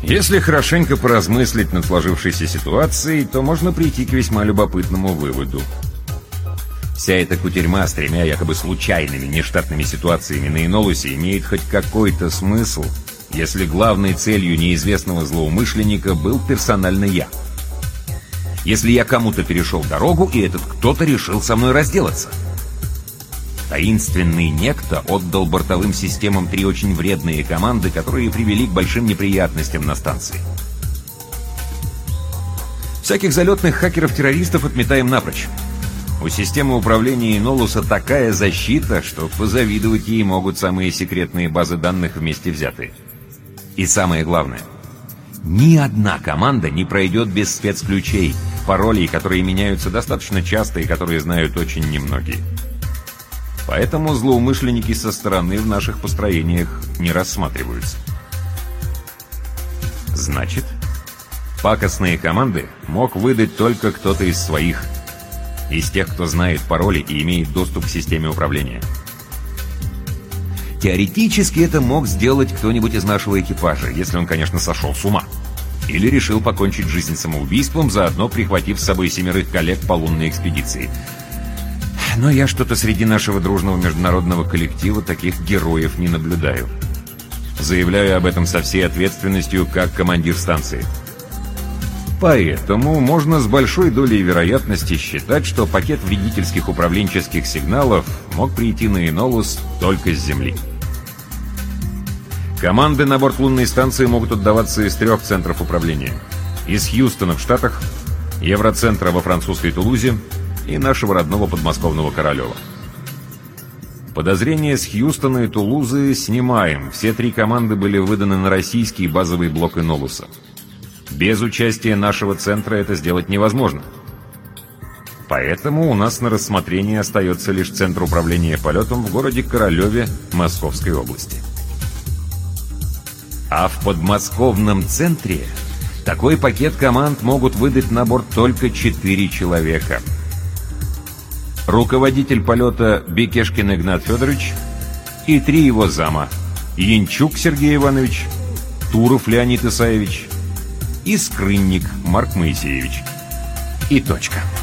Если хорошенько поразмыслить над сложившейся ситуацией, то можно прийти к весьма любопытному выводу. Вся эта кутерьма с тремя якобы случайными нештатными ситуациями на Энолусе имеет хоть какой-то смысл, если главной целью неизвестного злоумышленника был персонально я. Если я кому-то перешел дорогу, и этот кто-то решил со мной разделаться. Таинственный некто отдал бортовым системам 3 очень вредные команды, которые привели к большим неприятностям на станции. Всяких залетных хакеров-террористов отметаем напрочь. У системы управления Энолуса такая защита, что позавидовать ей могут самые секретные базы данных вместе взятые. И самое главное, ни одна команда не пройдет без спецключей, паролей, которые меняются достаточно часто и которые знают очень немногие. Поэтому злоумышленники со стороны в наших построениях не рассматриваются. Значит, пакостные команды мог выдать только кто-то из своих, из тех, кто знает пароли и имеет доступ к системе управления. Теоретически это мог сделать кто-нибудь из нашего экипажа, если он, конечно, сошел с ума. Или решил покончить жизнь самоубийством, заодно прихватив с собой 7 коллег по лунной экспедиции. Но я что-то среди нашего дружного международного коллектива таких героев не наблюдаю. Заявляю об этом со всей ответственностью как командир станции. Поэтому можно с большой долей вероятности считать, что пакет вредительских управленческих сигналов мог прийти на Энолус только с Земли. Команды на борт лунной станции могут отдаваться из 3 центров управления. Из Хьюстона в Штатах, Евроцентра во французской Тулузе и нашего родного подмосковного Королева. Подозрения с Хьюстона и Тулузы снимаем. Все 3 команды были выданы на российский базовый блок Энолуса. Без участия нашего центра это сделать невозможно. Поэтому у нас на рассмотрении остается лишь Центр управления полетом в городе Королеве Московской области. А в подмосковном центре такой пакет команд могут выдать на борт только 4 человека. Руководитель полета Бекешкин Игнат Федорович и 3 его зама: Янчук Сергей Иванович, Туров Леонид Исаевич и Скрынник Марк Моисеевич. И точка.